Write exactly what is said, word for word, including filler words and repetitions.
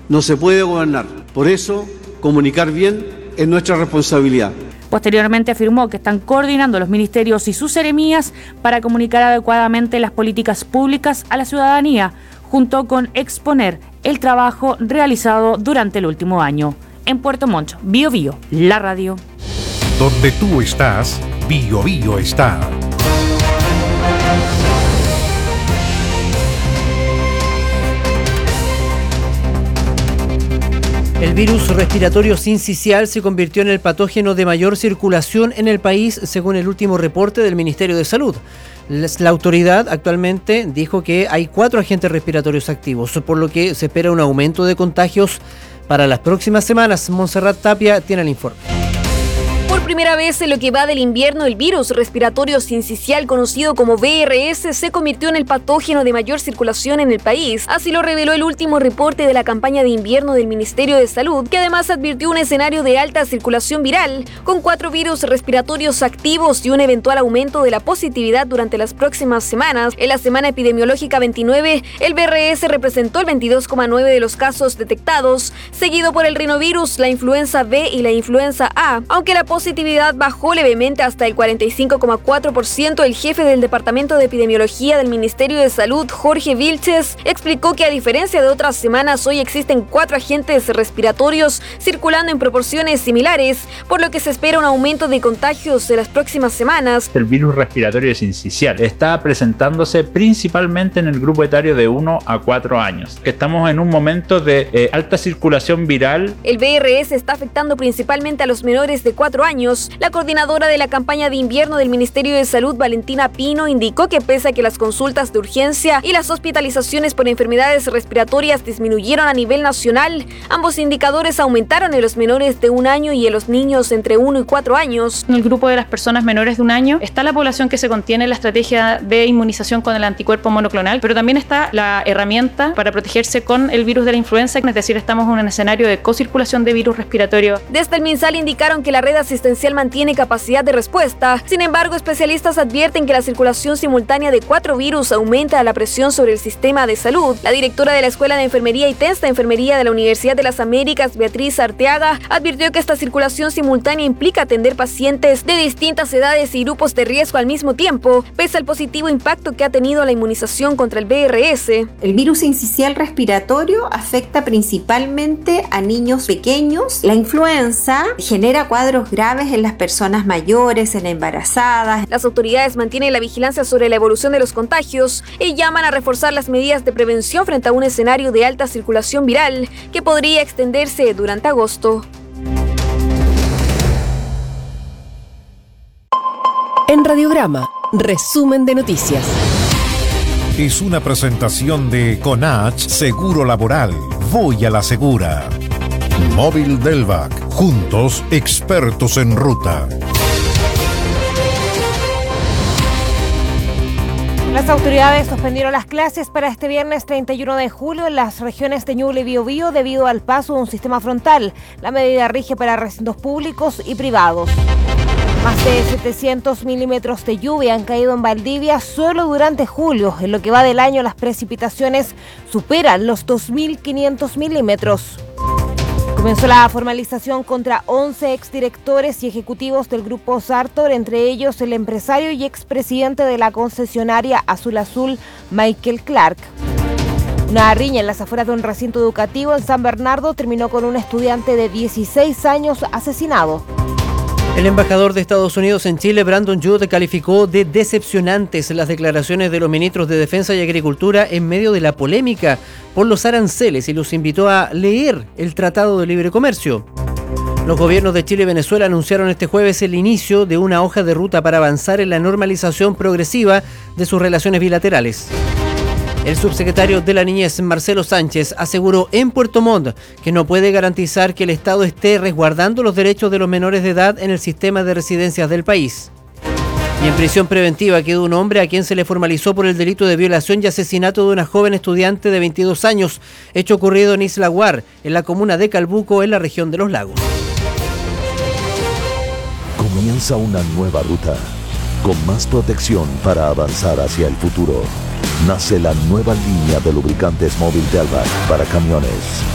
no se puede gobernar. Por eso, comunicar bien es nuestra responsabilidad. Posteriormente afirmó que están coordinando los ministerios y sus seremías para comunicar adecuadamente las políticas públicas a la ciudadanía, junto con exponer el trabajo realizado durante el último año. En Puerto Montt, Bío Bío, la radio. Donde tú estás, Bío Bío está. El virus respiratorio sincicial se convirtió en el patógeno de mayor circulación en el país, según el último reporte del Ministerio de Salud. La autoridad actualmente dijo que hay cuatro agentes respiratorios activos, por lo que se espera un aumento de contagios para las próximas semanas. Montserrat Tapia tiene el informe. Por primera vez en lo que va del invierno, el virus respiratorio sincicial, conocido como V R S, se convirtió en el patógeno de mayor circulación en el país. Así lo reveló el último reporte de la campaña de invierno del Ministerio de Salud, que además advirtió un escenario de alta circulación viral, con cuatro virus respiratorios activos y un eventual aumento de la positividad durante las próximas semanas. En la semana epidemiológica veintinueve, el V R S representó el veintidós coma nueve por ciento de los casos detectados, seguido por el rinovirus, la influenza B y la influenza A, aunque la positividad bajó levemente hasta el cuarenta y cinco coma cuatro por ciento. El jefe del Departamento de Epidemiología del Ministerio de Salud, Jorge Vilches, explicó que a diferencia de otras semanas, hoy existen cuatro agentes respiratorios circulando en proporciones similares, por lo que se espera un aumento de contagios en las próximas semanas. El virus respiratorio sincicial está presentándose principalmente en el grupo etario de uno a cuatro años. Estamos en un momento de eh, alta circulación viral. El V R S está afectando principalmente a los menores de cuatro años. La coordinadora de la campaña de invierno del Ministerio de Salud, Valentina Pino, indicó que pese a que las consultas de urgencia y las hospitalizaciones por enfermedades respiratorias disminuyeron a nivel nacional, ambos indicadores aumentaron en los menores de un año y en los niños entre uno y cuatro años. En el grupo de las personas menores de un año está la población que se contiene en la estrategia de inmunización con el anticuerpo monoclonal, pero también está la herramienta para protegerse con el virus de la influenza, es decir, estamos en un escenario de cocirculación de virus respiratorio. Desde el MinSal indicaron que la red asistencial mantiene capacidad de respuesta. Sin embargo, especialistas advierten que la circulación simultánea de cuatro virus aumenta la presión sobre el sistema de salud. La directora de la Escuela de Enfermería y Test de Enfermería de la Universidad de las Américas, Beatriz Arteaga, advirtió que esta circulación simultánea implica atender pacientes de distintas edades y grupos de riesgo al mismo tiempo, pese al positivo impacto que ha tenido la inmunización contra el V R S. El virus sincicial respiratorio afecta principalmente a niños pequeños. La influenza genera cuadros graves en las personas mayores, en embarazadas. Las autoridades mantienen la vigilancia sobre la evolución de los contagios y llaman a reforzar las medidas de prevención frente a un escenario de alta circulación viral que podría extenderse durante agosto. En Radiograma, resumen de noticias. Es una presentación de Conach Seguro Laboral. Voy a la segura. Móvil Delvac. Juntos, expertos en ruta. Las autoridades suspendieron las clases para este viernes treinta y uno de julio en las regiones de Ñuble y Biobío debido al paso de un sistema frontal. La medida rige para recintos públicos y privados. Más de setecientos milímetros de lluvia han caído en Valdivia solo durante julio. En lo que va del año, las precipitaciones superan los dos mil quinientos milímetros. Comenzó la formalización contra once exdirectores y ejecutivos del grupo Sartor, entre ellos el empresario y expresidente de la concesionaria Azul Azul, Michael Clark. Una riña en las afueras de un recinto educativo en San Bernardo terminó con un estudiante de dieciséis años asesinado. El embajador de Estados Unidos en Chile, Brandon Judd, calificó de decepcionantes las declaraciones de los ministros de Defensa y Agricultura en medio de la polémica por los aranceles y los invitó a leer el Tratado de Libre Comercio. Los gobiernos de Chile y Venezuela anunciaron este jueves el inicio de una hoja de ruta para avanzar en la normalización progresiva de sus relaciones bilaterales. El subsecretario de la Niñez, Marcelo Sánchez, aseguró en Puerto Montt que no puede garantizar que el Estado esté resguardando los derechos de los menores de edad en el sistema de residencias del país. Y en prisión preventiva quedó un hombre a quien se le formalizó por el delito de violación y asesinato de una joven estudiante de veintidós años, hecho ocurrido en Isla Guar, en la comuna de Calbuco, en la región de Los Lagos. Comienza una nueva ruta, con más protección para avanzar hacia el futuro. Nace la nueva línea de lubricantes Móvil Delvac para camiones.